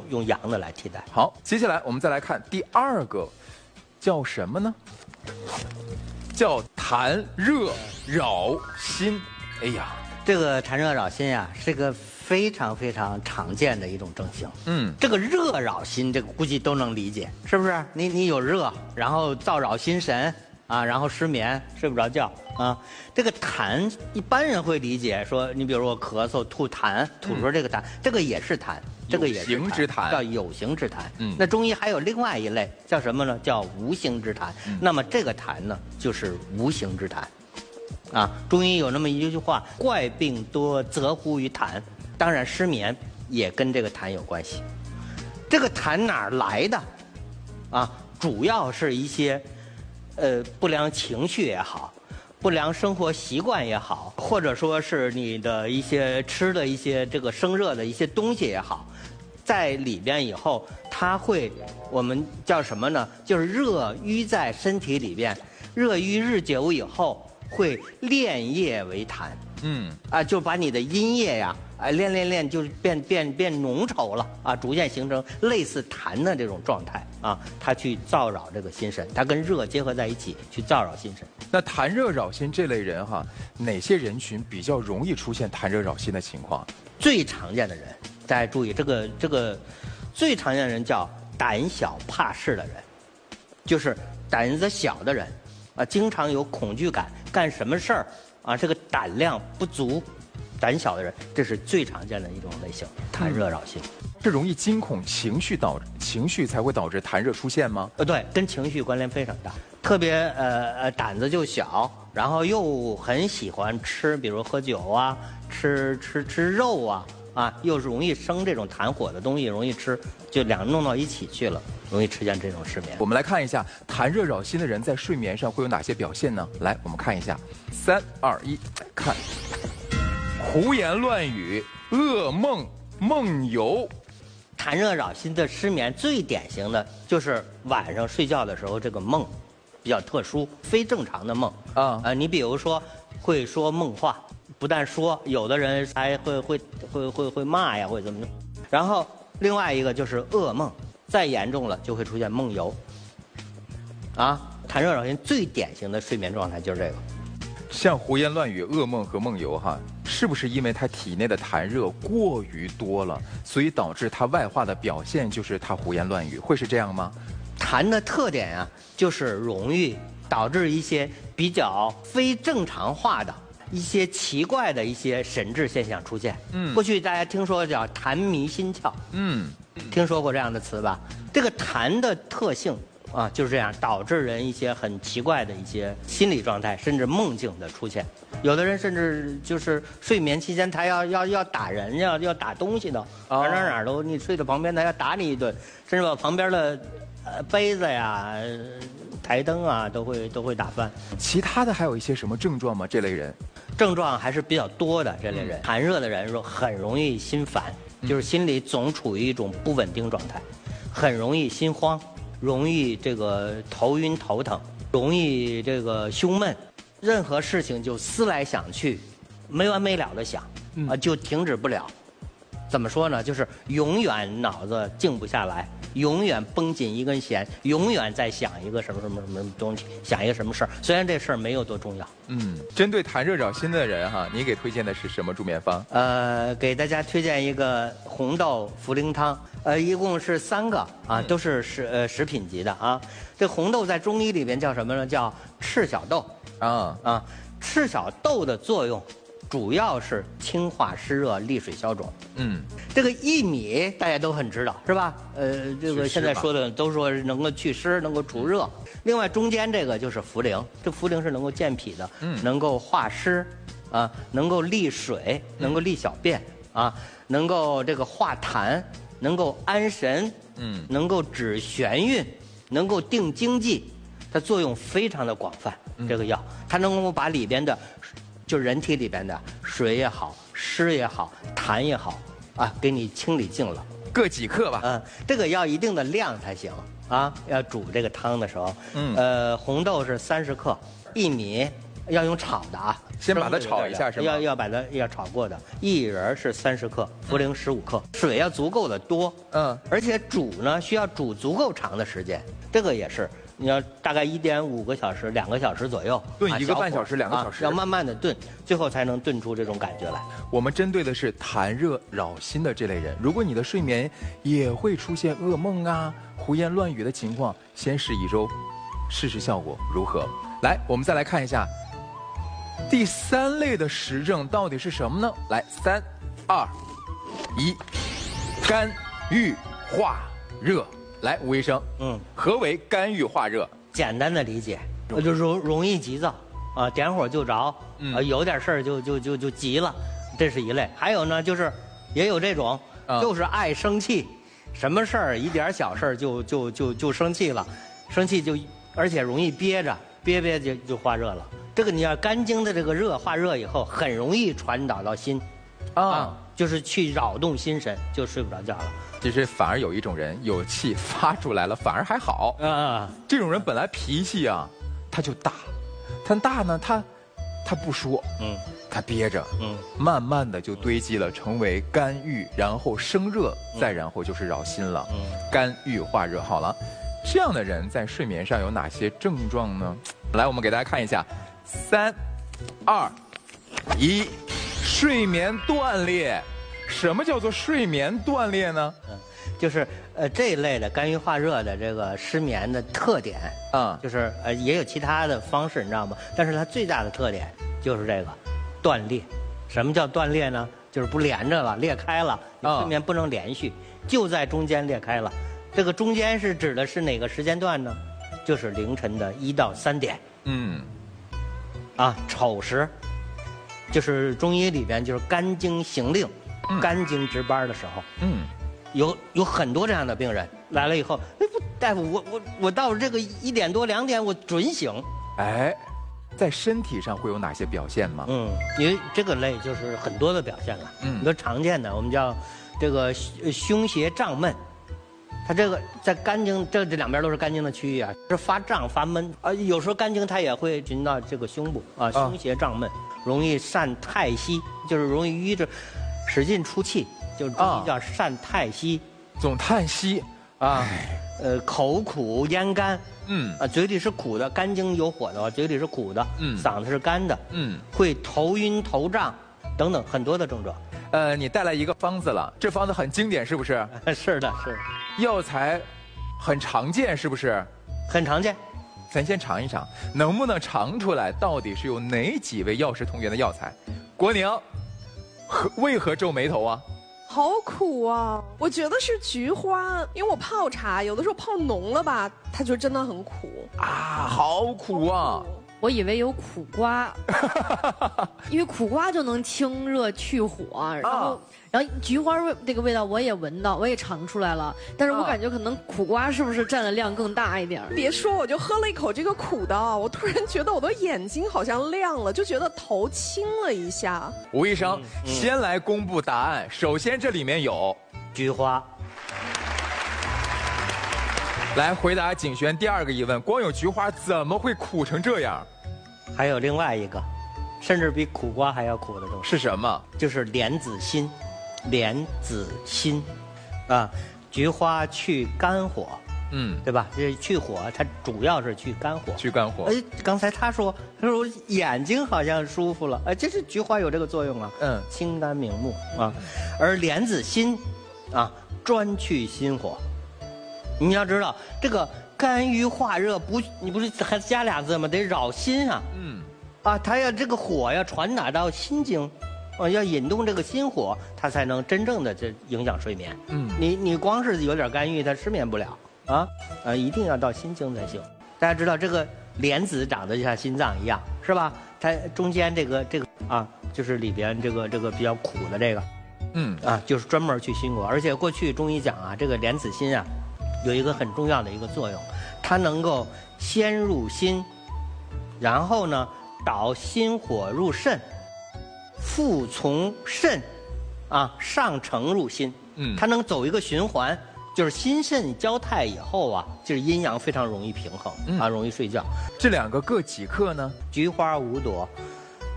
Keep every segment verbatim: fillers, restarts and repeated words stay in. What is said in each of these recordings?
用阳的来替代。 好，接下来我们再来看第二个，叫什么呢？叫痰热扰心。哎呀， 这个痰热扰心呀、啊，是个非常非常常见的一种症型。 嗯， 这个热扰心，这个估计都能理解，是不是？你你有热，然后燥扰心神啊，然后失眠，睡不着觉啊。这个痰，一般人会理解说，你比如说我咳嗽吐痰，吐出这个痰，嗯、这个也是痰。这个也是有形之痰， 叫有形之痰。 嗯， 那中医还有另外一类叫什么呢？叫无形之痰。嗯、那么这个痰呢，就是无形之痰。啊，中医有那么一句话：怪病多则乎于痰。当然，失眠也跟这个痰有关系。这个痰哪儿来的？啊，主要是一些呃不良情绪也好。不良生活习惯也好，或者说是你的一些吃的一些这个生热的一些东西也好，在里边以后，它会我们叫什么呢？就是热淤在身体里边，热淤日久以后会炼液为痰。嗯，啊，就把你的阴液呀，啊，练练练，就是变变变浓稠了啊，逐渐形成类似痰的这种状态啊，它去燥扰这个心神，它跟热结合在一起去燥扰心神。 那痰热扰心这类人哈，哪些人群比较容易出现痰热扰心的情况？ 最常见的人，大家注意，这个这个最常见的人叫胆小怕事的人，就是胆子小的人啊，经常有恐惧感，干什么事儿啊，这个胆量不足，胆小的人，这是最常见的一种类型，痰热扰心。 是容易惊恐情绪导情绪才会导致痰热出现吗？ 呃，对，跟情绪关联非常大。特别呃呃胆子就小，然后又很喜欢吃，比如喝酒啊，吃吃吃肉啊，啊，又容易生这种痰火的东西，容易吃，就两个弄到一起去了，容易出现这种失眠。 我们来看一下痰热扰心的人在睡眠上会有哪些表现呢？来，我们看一下，三二一，看，胡言乱语、噩梦、梦游。 痰热扰心的失眠最典型的就是晚上睡觉的时候，这个梦比较特殊，非正常的梦啊啊、呃！你比如说会说梦话，不但说，有的人还会会会会会骂呀，会怎么着。然后另外一个就是噩梦，再严重了就会出现梦游。啊，痰热扰心最典型的睡眠状态就是这个。 像胡言乱语、噩梦和梦游哈，是不是因为他体内的痰热过于多了，所以导致他外化的表现就是他胡言乱语，会是这样吗？ 痰的特点啊，就是容易导致一些比较非正常化的一些奇怪的一些神志现象出现。嗯，过去大家听说叫痰迷心窍，嗯，听说过这样的词吧？这个痰的特性啊，就是这样，导致人一些很奇怪的一些心理状态，甚至梦境的出现。有的人甚至就是睡眠期间，他要要要打人，要要打东西的，哪哪哪儿都，你睡在旁边，他要打你一顿，甚至把旁边的呃杯子呀、台灯啊都会都会打翻。 其他的还有一些什么症状吗？这类人症状还是比较多的。这类人，痰热的人很容易心烦，就是心里总处于一种不稳定状态，很容易心慌。容易这个头晕头疼，容易这个胸闷，任何事情就思来想去，没完没了的想，啊，就停止不了。怎么说呢？就是永远脑子静不下来，永远绷紧一根弦，永远在想一个什么什么什么东西，想一个什么事儿。虽然这事儿没有多重要。嗯， 针对痰热扰心的人哈，你给推荐的是什么助眠方？ 呃，给大家推荐一个红豆茯苓汤。呃，一共是三个啊，都是食呃食品级的啊。这红豆在中医里边叫什么呢？叫赤小豆啊啊。赤小豆的作用主要是清化湿热、利水消肿。嗯，这个薏米大家都很知道是吧？呃，这个现在说的都说能够祛湿、能够除热。另外中间这个就是茯苓，这茯苓是能够健脾的，嗯，能够化湿啊，能够利水，能够利小便啊，能够这个化痰。能够安神，嗯，能够止眩晕，能够定经济，它作用非常的广泛。嗯、这个药，它能够把里边的，就人体里边的水也好、湿也好、痰也好，啊，给你清理净了。 各几克吧？ 嗯，这个要一定的量才行啊。要煮这个汤的时候，嗯，呃，红豆是三十克，薏米要用炒的啊， 先把它炒一下是吗？ 要要把它要炒过的，薏仁是三十克，茯苓十五克，水要足够的多， 嗯， 而且煮呢需要煮足够长的时间，这个也是。你要大概一点五个小时、两个小时左右， 炖一个啊半小时、两个小时， 啊，要慢慢的炖，最后才能炖出这种感觉来。 我们针对的是痰热扰心的这类人，如果你的睡眠也会出现噩梦啊、胡言乱语的情况，先试一周，试试效果如何？来，我们再来看一下第三类的实证到底是什么呢？来，三、二、一，肝郁化热。来，吴医生，嗯，何为肝郁化热？ 简单的理解，就容容易急躁啊，点火就着， 嗯啊，有点事儿就就就就急了，这是一类。还有呢，就是也有这种， 啊就是爱生气，什么事儿一点小事儿就就就就生气了，生气就而且容易憋着，憋憋就就化热了。这个你要肝经的这个热化热以后，很容易传导到心， 啊， 就是去扰动心神，就睡不着觉了。 其实反而有一种人有气发出来了，反而还好。 啊， 这种人本来脾气啊，他就大，他大呢，他他不说，嗯，他憋着，嗯，慢慢的就堆积了，成为肝郁，然后生热，再然后就是扰心了。嗯，肝郁化热。好了，这样的人在睡眠上有哪些症状呢？来，我们给大家看一下，三、二、一，睡眠断裂。什么叫做睡眠断裂呢？ 嗯，就是呃这一类的肝郁化热的这个失眠的特点啊、嗯，就是呃也有其他的方式，你知道吗？但是它最大的特点就是这个断裂。什么叫断裂呢？就是不连着了，裂开了，你睡眠不能连续，嗯、就在中间裂开了。这个中间是指的是哪个时间段呢？就是凌晨的一到三点。嗯，啊，丑时，就是中医里边就是肝经行令。肝经值班的时候，嗯，有有很多这样的病人来了以后，哎不，大夫，我我我到这个一点多两点我准醒， 哎，在身体上会有哪些表现吗？ 嗯，因为这个类就是很多的表现了，嗯，很多常见的我们叫这个胸胁胀闷，它这个在肝经这这两边都是肝经的区域啊，是发胀发闷啊，有时候肝经它也会进到这个胸部啊，胸胁胀闷，容易散太息，就是容易淤着。使劲出气，就是中医叫散太息， 啊、总叹息啊，呃，口苦咽干，嗯，啊，嘴里是苦的，肝经有火的话，嘴里是苦的，嗯，嗓子是干的，嗯，会头晕头胀，等等很多的症状。 呃，你带来一个方子了，这方子很经典，是不是？ 是的，是。 药材很常见，是不是？ 很常见。 咱先尝一尝，能不能尝出来到底是有哪几味药食同源的药材？国宁。何为何皱眉头啊？ 好苦啊！我觉得是菊花，因为我泡茶有的时候泡浓了吧，它就真的很苦啊，好苦啊！ 我以为有苦瓜，因为苦瓜就能清热去火，然后、啊、然后菊花味这个味道我也闻到，我也尝出来了，但是我感觉可能苦瓜是不是占的量更大一点？ 别说，我就喝了一口这个苦的，我突然觉得我的眼睛好像亮了，就觉得头轻了一下。 吴医生，嗯嗯、先来公布答案。首先，这里面有菊花。 来回答景璇第二个疑问：光有菊花怎么会苦成这样？ 还有另外一个，甚至比苦瓜还要苦的东西是什么？ 就是莲子心。莲子心，啊，菊花去肝火，嗯，对吧？这去火，它主要是去肝火。 去肝火。 哎，刚才他说，他说眼睛好像舒服了，哎，这是菊花有这个作用啊。嗯，清肝明目啊，而莲子心，啊，专去心火。你要知道，这个肝郁化热不，你不是还加俩字吗？得扰心啊。嗯。啊，它要这个火要传达到心经，啊，要引动这个心火，它才能真正的这影响睡眠。嗯。你你光是有点肝郁，它失眠不了啊。啊，一定要到心经才行。大家知道这个莲子长得就像心脏一样，是吧？它中间这个这个啊，就是里边这个这个比较苦的这个，嗯啊，就是专门去心火。而且过去中医讲啊，这个莲子心啊。有一个很重要的一个作用，它能够先入心，然后呢导心火入肾，复从肾，啊上承入心，嗯，它能走一个循环，就是心肾交泰以后啊，就是阴阳非常容易平衡，嗯、啊容易睡觉。 这两个各几克呢？ 菊花五朵，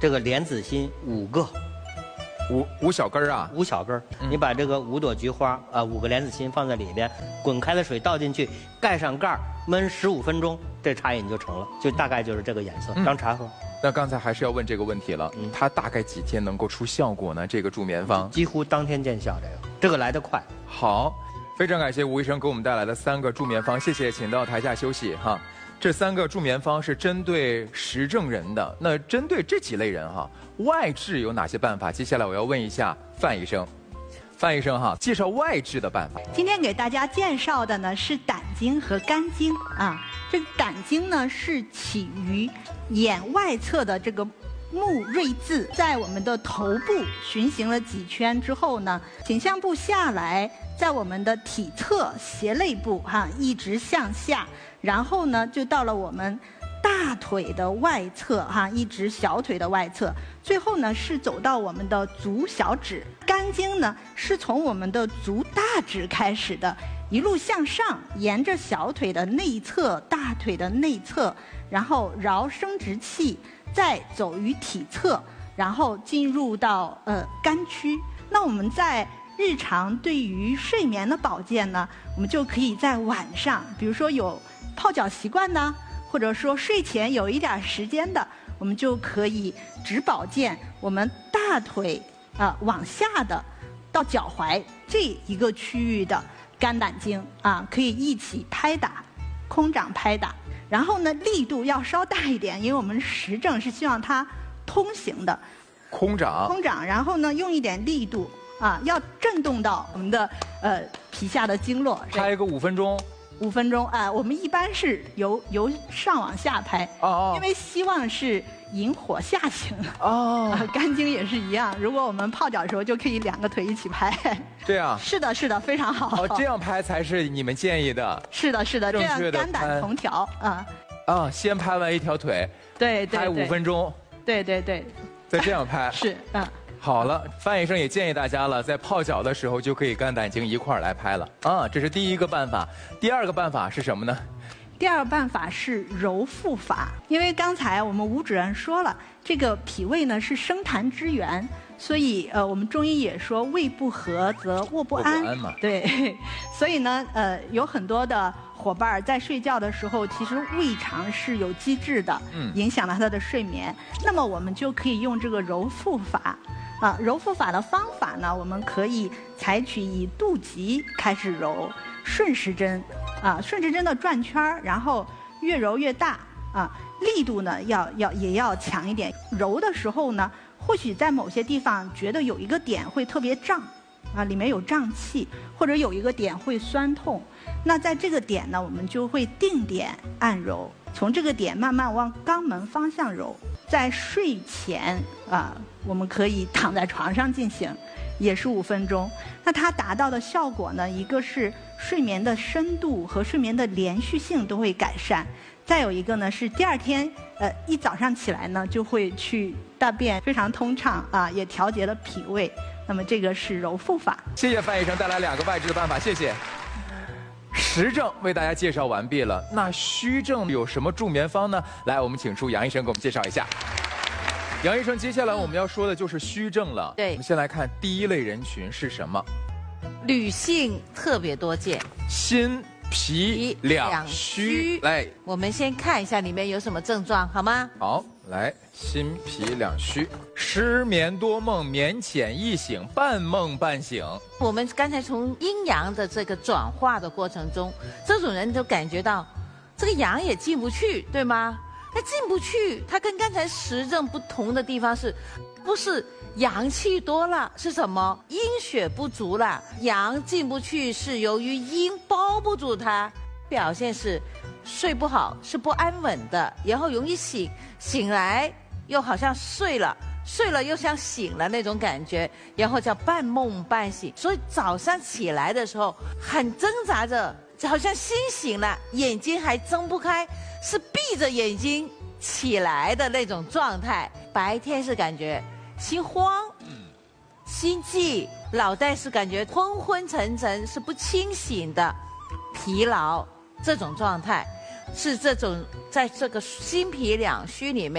这个莲子心五个， 五五小根儿啊， 五小根儿。你把这个五朵菊花啊，五个莲子心放在里边，滚开的水倒进去，盖上盖儿，焖十五分钟，这茶饮就成了，就大概就是这个颜色，当茶喝。 那刚才还是要问这个问题了，嗯，它大概几天能够出效果呢？这个助眠方几乎当天见效，这个这个来得快。 好，非常感谢吴医生给我们带来的三个助眠方，谢谢，请到台下休息哈。这三个助眠方是针对实证人的，那针对这几类人哈，外治有哪些办法？接下来我要问一下范医生。范医生哈，介绍外治的办法。 今天给大家介绍的呢是胆经和肝经啊。这个胆经呢是起于眼外侧的这个目锐眦，在我们的头部巡行了几圈之后呢，颈项部下来，在我们的体侧斜肋部哈、啊、一直向下，然后呢就到了我们大腿的外侧哈、啊，一直小腿的外侧，最后呢是走到我们的足小指。肝经呢是从我们的足大指开始的，一路向上，沿着小腿的内侧、大腿的内侧，然后绕生殖器，再走于体侧，然后进入到呃肝区。那我们在日常对于睡眠的保健呢，我们就可以在晚上，比如说有泡脚习惯的，或者说睡前有一点时间的，我们就可以只保健我们大腿啊、呃、往下的到脚踝这一个区域的肝胆经啊，可以一起拍打，空掌拍打。然后呢，力度要稍大一点，因为我们实证是希望它通行的。 空掌。 空掌，然后呢，用一点力度啊，要震动到我们的呃皮下的经络。 拍个五分钟。 五分钟啊、呃，我们一般是由由上往下拍， 哦哦， 因为希望是引火下行。 哦， 呃、肝经也是一样，如果我们泡脚的时候就可以两个腿一起拍。 这样。 是的，是的，非常好。 哦，这样拍才是你们建议的。 是的，是的，这样肝胆同调啊。 啊，先拍完一条腿。 对对。 拍五分钟。 对对对。 再这样拍。 是，嗯。 好了，范医生也建议大家了，在泡脚的时候就可以肝胆经一块儿来拍了啊，这是第一个办法。第二个办法是什么呢？ 第二个办法是揉腹法，因为刚才我们吴主任说了，这个脾胃呢是生痰之源，所以呃，我们中医也说胃不和则卧不安。 卧不安嘛。 对，所以呢，呃，有很多的伙伴在睡觉的时候，其实胃肠是有积滞的，嗯，影响了他的睡眠。那么我们就可以用这个揉腹法。啊，揉腹法的方法呢，我们可以采取以肚脐开始揉，顺时针，啊，顺时针的转圈儿，然后越揉越大，啊，力度呢要要也要强一点。揉的时候呢，或许在某些地方觉得有一个点会特别胀，啊，里面有胀气，或者有一个点会酸痛，那在这个点呢，我们就会定点按揉，从这个点慢慢往肛门方向揉。在睡前啊，我们可以躺在床上进行，也是五分钟。那它达到的效果呢，一个是睡眠的深度和睡眠的连续性都会改善，再有一个呢是第二天呃一早上起来呢就会去大便非常通畅啊，也调节了脾胃。那么这个是揉腹法。 谢谢范医生带来两个外治的办法，谢谢。实证为大家介绍完毕了，那虚症有什么助眠方呢？来，我们请出杨医生给我们介绍一下。杨医生，接下来我们要说的就是虚症了。 对， 我们先来看第一类人群是什么？ 女性特别多见， 心脾两虚。来， 我们先看一下里面有什么症状，好吗？ 好，来，心脾两虚，失眠多梦，眠浅易醒，半梦半醒。 我们刚才从阴阳的这个转化的过程中，这种人就感觉到这个阳也进不去，对吗？那进不去，它跟刚才实证不同的地方是，不是阳气多了，是什么？阴血不足了，阳进不去是由于阴包不住它，表现是睡不好，是不安稳的，然后容易醒，醒来又好像睡了。睡了又像醒了那种感觉，然后叫半梦半醒，所以早上起来的时候很挣扎着，好像心醒了，眼睛还睁不开，是闭着眼睛起来的那种状态。白天是感觉心慌、心悸，脑袋是感觉昏昏沉沉，是不清醒的，疲劳这种状态，是这种在这个心脾两虚里面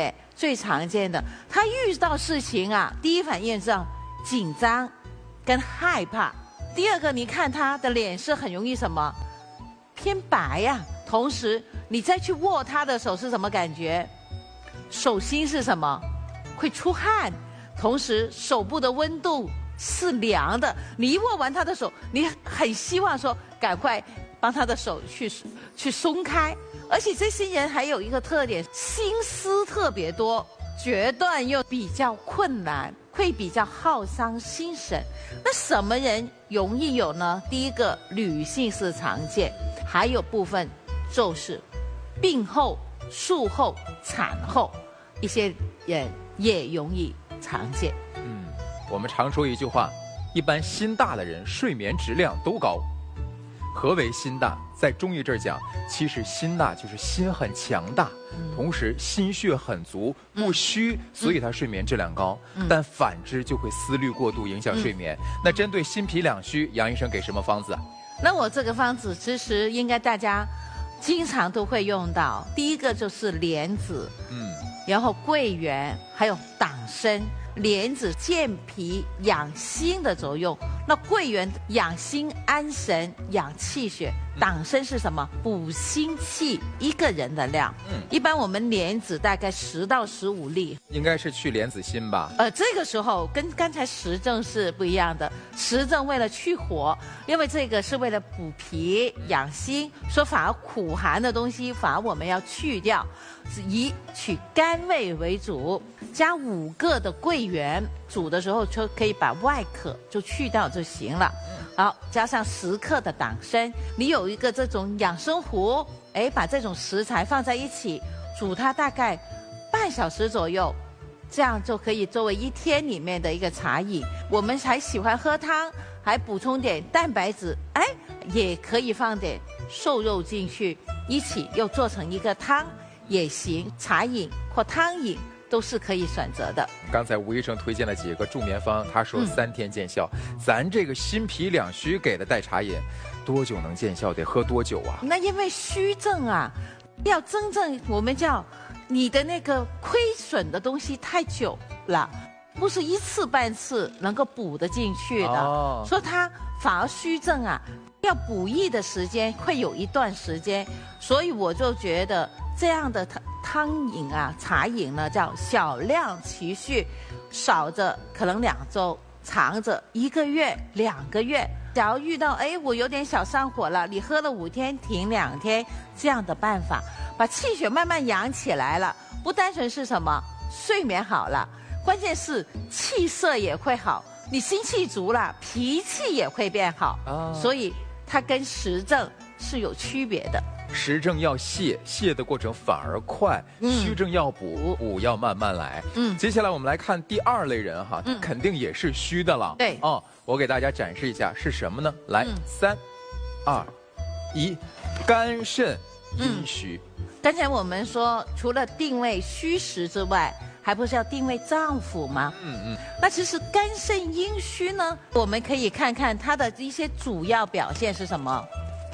最常见的。他遇到事情啊，第一反应是紧张跟害怕。第二个，你看他的脸是很容易什么偏白呀、啊。同时，你再去握他的手是什么感觉？手心是什么？会出汗。同时，手部的温度是凉的。你一握完他的手，你很希望说赶快帮他的手去去松开。而且这些人还有一个特点，心思特别多，决断又比较困难，会比较耗伤心神。那什么人容易有呢？第一个，女性是常见，还有部分就是病后、术后、产后，一些人也容易常见。 嗯，我们常说一句话，一般心大的人睡眠质量都高。何为心大？在中医这儿讲，其实心大就是心很强大，嗯、同时心血很足，不虚，嗯、所以他睡眠质量高。嗯、但反之就会思虑过度，影响睡眠。嗯、那针对心脾两虚，杨医生给什么方子啊？ 那我这个方子其实应该大家经常都会用到。第一个就是莲子，嗯，然后桂圆，还有党参。莲子健脾养心的作用，那桂圆养心安神养气血，党参是什么？补心气，一个人的量。嗯，一般我们莲子大概十到十五粒， 应该是去莲子心吧？ 呃，这个时候跟刚才实证是不一样的。实证为了去火，因为这个是为了补脾养心，说反而苦寒的东西反而我们要去掉，以取甘味为主，加五个的桂圆，煮的时候就可以把外壳就去掉就行了。好，加上十克的党参，你有一个这种养生壶，哎，把这种食材放在一起煮它大概半小时左右，这样就可以作为一天里面的一个茶饮。我们还喜欢喝汤，还补充点蛋白质，哎，也可以放点瘦肉进去，一起又做成一个汤也行，茶饮或汤饮都是可以选择的。 刚才吴医生推荐了几个助眠方，他说三天见效。嗯、咱这个心脾两虚给的代茶饮，多久能见效？得喝多久啊？ 那因为虚症啊，要真正我们叫你的那个亏损的东西太久了，不是一次半次能够补得进去的。哦、说它反而虚症啊，要补益的时间会有一段时间，所以我就觉得这样的汤汤饮啊、茶饮呢，叫小量其序，少着可能两周，长着一个月、两个月。假如遇到哎，我有点小上火了，你喝了五天停两天，这样的办法，把气血慢慢养起来了，不单纯是什么睡眠好了，关键是气色也会好，你心气足了，脾气也会变好。哦、所以它跟实证是有区别的。 实证要泻，泻的过程反而快；嗯、虚症要补，补要慢慢来。嗯，接下来我们来看第二类人哈，他肯定也是虚的了。 对、 嗯、哦，我给大家展示一下是什么呢？来，嗯、三、二、一，肝肾阴虚。 嗯、刚才我们说，除了定位虚实之外，还不是要定位脏腑吗？嗯嗯。那其实肝肾阴虚呢，我们可以看看它的一些主要表现是什么。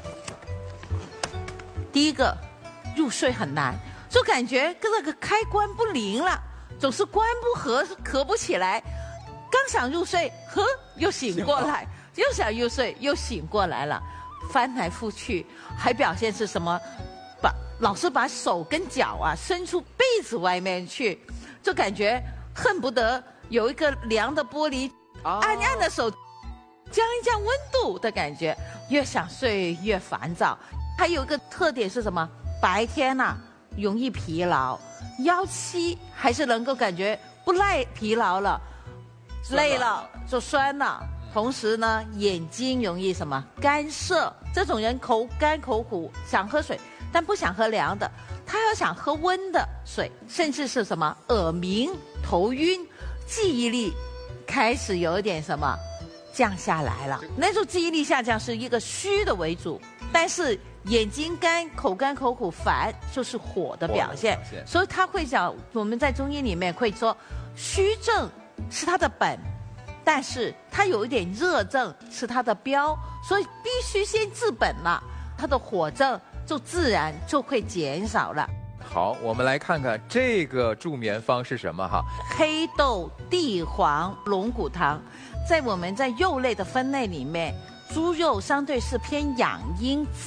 第一个，入睡很难，就感觉跟那个开关不灵了，总是关不合合不起来。刚想入睡，呵，又醒过来；又想入睡，又醒过来了，翻来覆去，还表现是什么？把老是把手跟脚啊伸出被子外面去，就感觉恨不得有一个凉的玻璃，哦、暗暗的手降一降温度的感觉，越想睡越烦躁。还有一个特点是什么？白天呐、啊、容易疲劳，腰膝还是能够感觉不耐疲劳了，累了就酸了。同时呢，眼睛容易什么干涩，这种人口干口苦，想喝水但不想喝凉的，他要想喝温的水，甚至是什么耳鸣、头晕，记忆力开始有一点什么降下来了。那种记忆力下降是一个虚的为主，但是眼睛干、口干口苦、烦，就是火的表现。表现所以他会讲，我们在中医里面会说，虚症是它的本，但是它有一点热症是它的标，所以必须先治本了，它的火症就自然就会减少了。 好，我们来看看这个助眠方是什么哈？ 黑豆地黄龙骨汤，在我们在肉类的分类里面，猪肉相对是偏养阴滋